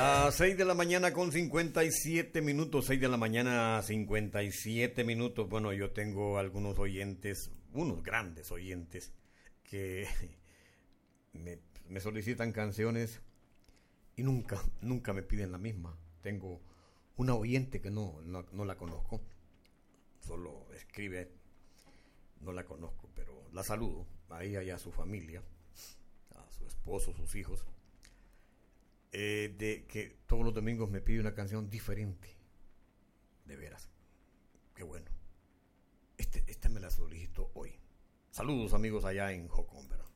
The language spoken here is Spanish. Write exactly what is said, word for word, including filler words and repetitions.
Las seis de la mañana con cincuenta y siete minutos, seis de la mañana cincuenta y siete minutos. Bueno, yo tengo algunos oyentes, unos grandes oyentes, que me, me solicitan canciones y nunca, nunca me piden la misma. Tengo una oyente que no, no, no la conozco, solo escribe, no la conozco, pero la saludo, a ella y a su familia, a su esposo, sus hijos. Eh, de que todos los domingos me pide una canción diferente. De veras, qué bueno. Este, este me la solicito hoy. Saludos amigos allá en Jocón, ¿verdad?